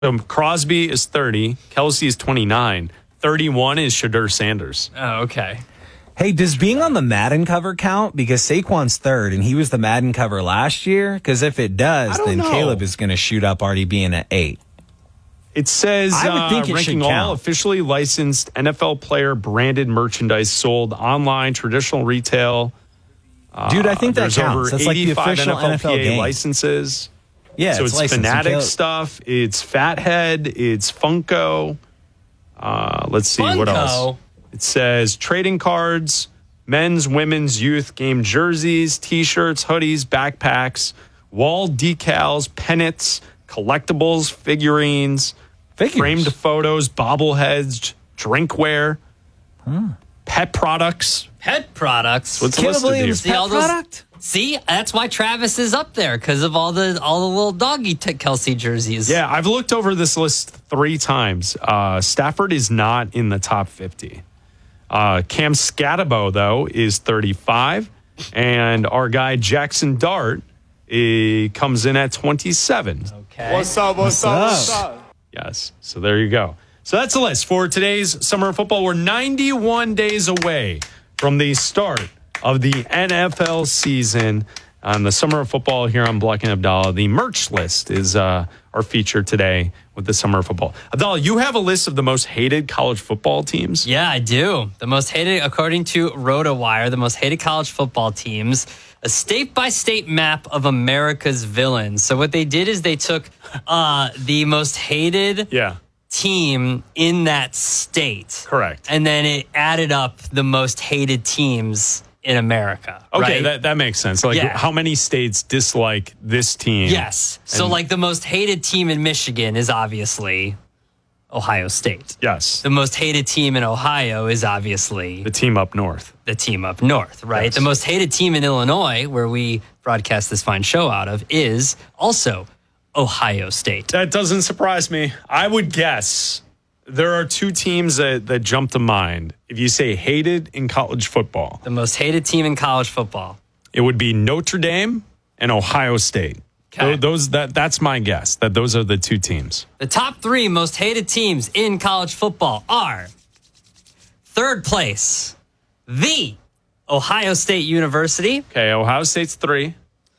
Crosby is 30. Kelsey is 29. 31 is Shadur Sanders. Oh, okay. Hey, does being on the Madden cover count? Because Saquon's third, and he was the Madden cover last year. Because if it does, then Caleb is going to shoot up already being at 8. It says I would think it ranking should all count. officially licensed NFL player branded merchandise sold online, traditional retail. Dude, I think that There's counts. over That's like the 85 official NFL NFLPA game. licenses. Yeah, So it's licensed. Fanatic stuff. It's Fathead. It's Funko. Let's see what else. It says trading cards, men's, women's, youth game jerseys, T-shirts, hoodies, backpacks, wall decals, pennants, collectibles, figurines, framed photos, bobbleheads, drinkware, pet products. Pet products. What's the Caleb list of Williams these? pet product? See, that's why Travis is up there because of all the little doggy Kelsey jerseys. Yeah, I've looked over this list 3 times. Stafford is not in the top 50. Cam Scatabo, though, is 35. And our guy Jackson Dart comes in at 27. Okay. What's up? Yes. So there you go. So that's the list for today's Summer of Football. We're 91 days away from the start of the NFL season on the Summer of Football here on Black and Abdallah. The merch list is our feature today with the Summer of Football. Abdallah, you have a list of the most hated college football teams? Yeah, I do. The most hated, according to RotoWire, the most hated college football teams, a state-by-state map of America's villains. So what they did is they took the most hated team in that state. Correct. And then it added up the most hated teams in America. Okay, right? that makes sense. Like, how many states dislike this team? Yes. So, like, the most hated team in Michigan is obviously Ohio State. Yes. The most hated team in Ohio is obviously the team up north. The team up north, right? Yes. The most hated team in Illinois, where we broadcast this fine show out of, is also Ohio State. That doesn't surprise me. I would guess there are 2 teams that jump to mind. If you say hated in college football, the most hated team in college football, it would be Notre Dame and Ohio State. Okay. That's my guess, that those are the 2 teams. The top 3 most hated teams in college football are: third place, the Ohio State University. Okay, Ohio State's 3.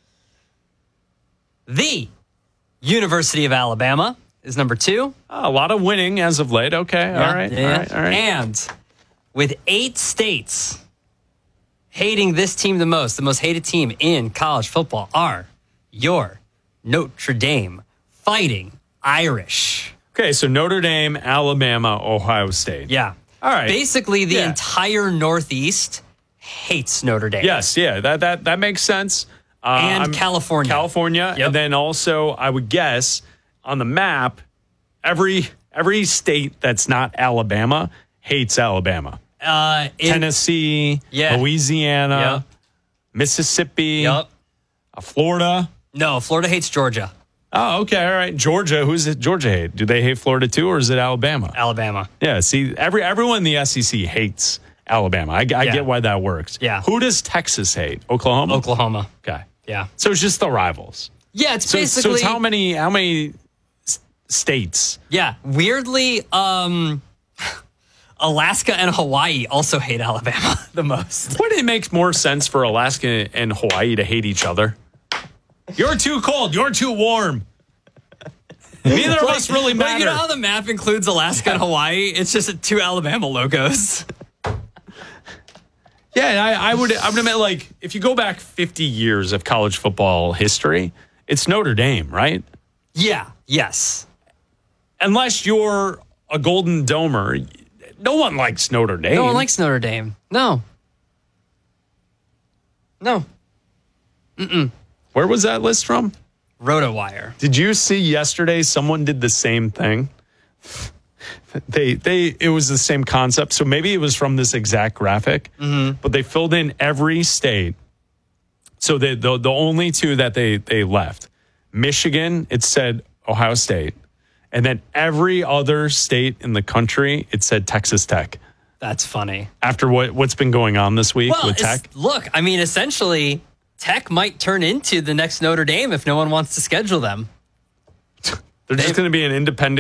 The University of Alabama is number 2. A lot of winning as of late. Okay, all right. And with 8 states hating this team the most hated team in college football are your Notre Dame Fighting Irish. Okay, so Notre Dame, Alabama, Ohio State. Yeah. All right. Basically, the entire Northeast hates Notre Dame. Yes, yeah, that makes sense. And California. California, Yep. and then also, I would guess, on the map, every state that's not Alabama hates Alabama. Tennessee, Louisiana, Mississippi, Florida. No, Florida hates Georgia. Oh, okay, all right. Georgia, who's it? Georgia hate? Do they hate Florida too, or is it Alabama? Alabama. Yeah. See, everyone in the SEC hates Alabama. I get why that works. Yeah. Who does Texas hate? Oklahoma. Oklahoma. Okay. Yeah. So it's just the rivals. Yeah, it's So basically. it's how many states? Yeah, weirdly, Alaska and Hawaii also hate Alabama the most. Wouldn't it make more sense for Alaska and Hawaii to hate each other? You're too cold. You're too warm. Neither of us really matter. Like, you know how the map includes Alaska and Hawaii? It's just 2 Alabama logos. Yeah, and I would admit, like, if you go back 50 years of college football history, it's Notre Dame, right? Yeah. Yes. Unless you're a Golden Domer, no one likes Notre Dame. No one likes Notre Dame. No. Where was that list from? RotoWire. Did you see yesterday someone did the same thing? It was the same concept. So maybe it was from this exact graphic, but they filled in every state. So the only 2 that they left, Michigan, it said Ohio State. And then every other state in the country, it said Texas Tech. That's funny. After what's been going on this week with Tech? Look, I mean, essentially, Tech might turn into the next Notre Dame if no one wants to schedule them. They're just going to be an independent